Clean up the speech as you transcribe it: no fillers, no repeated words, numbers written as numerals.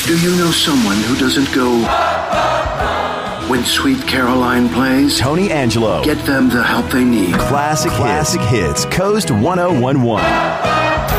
Do you know someone who doesn't go when Sweet Caroline plays? Tony Angelo. Get them the help they need. Classic hits. Coast 1011.